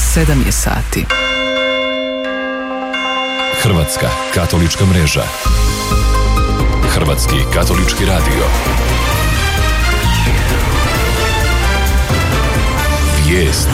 7 je sati. Hrvatska katolička mreža. Hrvatski katolički radio. Vijesti.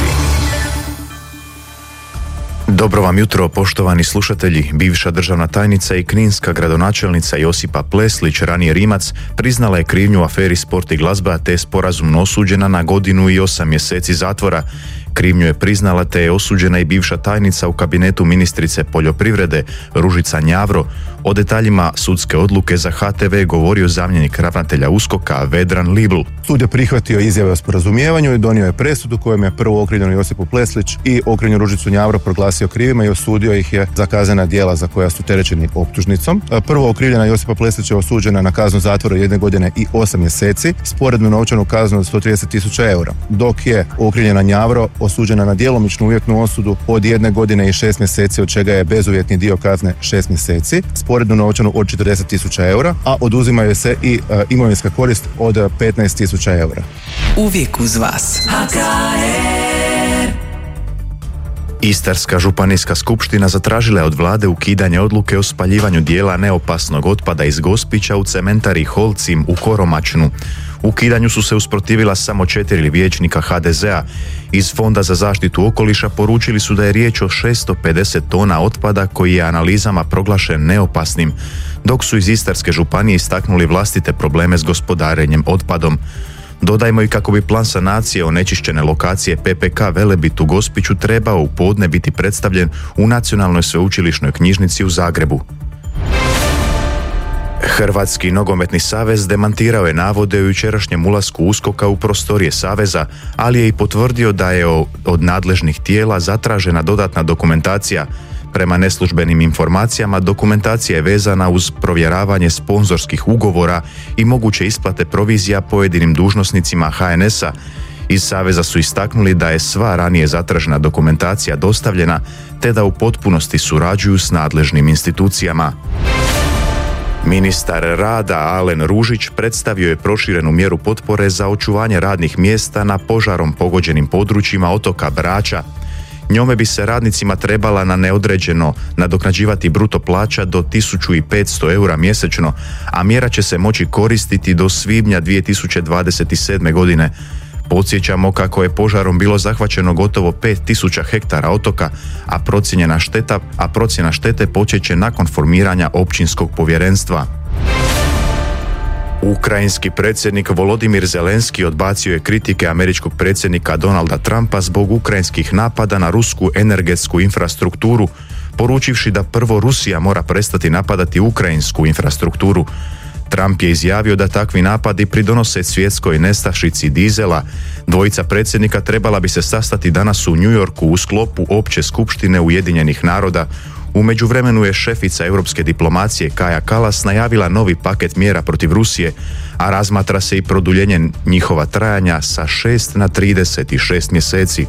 Dobro vam jutro, poštovani slušatelji. Bivša državna tajnica i kninska gradonačelnica Josipa Pleslić, ranije Rimac, priznala je krivnju u aferi Sport i glazba te sporazumno osuđena na 1 godinu i 8 mjeseci zatvora. Krivnju je priznala te je osuđena i bivša tajnica u kabinetu ministrice poljoprivrede Ružica Njavro. O detaljima sudske odluke za HTV govorio zamjenik ravnatelja USKOK-a Vedran Libl. Sud je prihvatio izjave o sporazumijevanju i donio je presudu kojom je prvo okrivljenu Josipu Pleslić i okrivljenu Ružicu Njavro proglasio krivima i osudio ih je za kaznena djela za koja su terećeni optužnicom. Prvo okrivljena Josipa Pleslić je osuđena na kaznu zatvora 1 godine i 8 mjeseci, sporednu novčanu kaznu od 130.000 eura, dok je okrivljena Njavro osuđena na djelomičnu uvjetnu osudu od 1 godine i 6 mjeseci, od čega je bezuvjetni dio kazne 6 mjeseci, sporednu novčanu od 40.000 eura, a oduzimaju se i imovinska korist od 15.000 eura. Uvijek uz vas. Istarska županijska skupština zatražila je od vlade ukidanje odluke o spaljivanju dijela neopasnog otpada iz Gospića u cementari Holcim u Koromačnu. Ukidanju su se usprotivila samo 4 vijećnika HDZ-a. Iz Fonda za zaštitu okoliša poručili su da je riječ o 650 tona otpada koji je analizama proglašen neopasnim, dok su iz Istarske županije istaknuli vlastite probleme s gospodarenjem otpadom. Dodajmo i kako bi plan sanacije onečišćene lokacije PPK Velebit u Gospiću trebao u podne biti predstavljen u Nacionalnoj sveučilišnoj knjižnici u Zagrebu. Hrvatski nogometni savez demantirao je navode o jučerašnjem ulasku USKOK-a u prostorije saveza, ali je i potvrdio da je od nadležnih tijela zatražena dodatna dokumentacija. Prema neslužbenim informacijama, dokumentacija je vezana uz provjeravanje sponzorskih ugovora i moguće isplate provizija pojedinim dužnosnicima HNS-a. Iz saveza su istaknuli da je sva ranije zatražena dokumentacija dostavljena, te da u potpunosti surađuju s nadležnim institucijama. Ministar rada Alen Ružić predstavio je proširenu mjeru potpore za očuvanje radnih mjesta na požarom pogođenim područjima otoka Brača. Njome bi se radnicima trebala na neodređeno nadoknađivati bruto plaća do 1.500 eura mjesečno, a mjera će se moći koristiti do svibnja 2027. godine. Podsjećamo kako je požarom bilo zahvaćeno gotovo 5.000 hektara otoka, a procjena štete počeće nakon formiranja općinskog povjerenstva. Ukrajinski predsjednik Volodimir Zelenski odbacio je kritike američkog predsjednika Donalda Trumpa zbog ukrajinskih napada na rusku energetsku infrastrukturu, poručivši da prvo Rusija mora prestati napadati ukrajinsku infrastrukturu. Trump je izjavio da takvi napadi pridonose svjetskoj nestašici dizela. Dvojica predsjednika trebala bi se sastati danas u New Yorku u sklopu opće skupštine Ujedinjenih naroda. U međuvremenu je šefica europske diplomacije Kaja Kallas najavila novi paket mjera protiv Rusije, a razmatra se i produljenje njihova trajanja sa 6 na 36 mjeseci.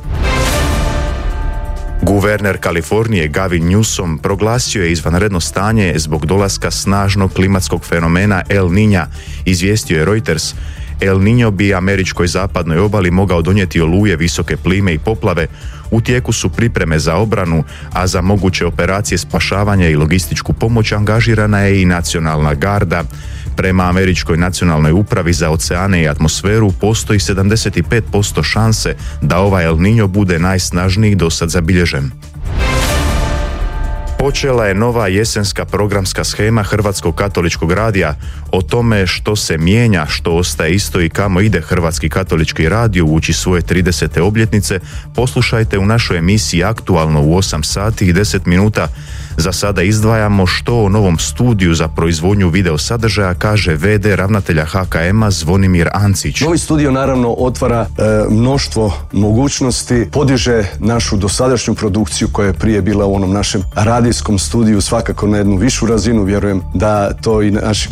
Guverner Kalifornije Gavin Newsom proglasio je izvanredno stanje zbog dolaska snažnog klimatskog fenomena El Niña, izvijestio je Reuters. El Niño bi američkoj zapadnoj obali mogao donijeti oluje, visoke plime i poplave. U tijeku su pripreme za obranu, a za moguće operacije spašavanja i logističku pomoć angažirana je i nacionalna garda. Prema američkoj nacionalnoj upravi za oceane i atmosferu postoji 75% šanse da ovaj El Niño bude najsnažniji dosad zabilježen. Počela je nova jesenska programska shema Hrvatskog katoličkog radija. O tome što se mijenja, što ostaje isto i kamo ide Hrvatski katolički radio uoči svoje 30. obljetnice, poslušajte u našoj emisiji Aktualno u 8 sati i 10 minuta. Za sada izdvajamo što o novom studiju za proizvodnju video sadržaja kaže VD ravnatelja HKM-a Zvonimir Ancić. Novi studio naravno otvara mnoštvo mogućnosti, podiže našu dosadašnju produkciju koja je prije bila u onom našem radijskom studiju svakako na jednu višu razinu. Vjerujem da to i naši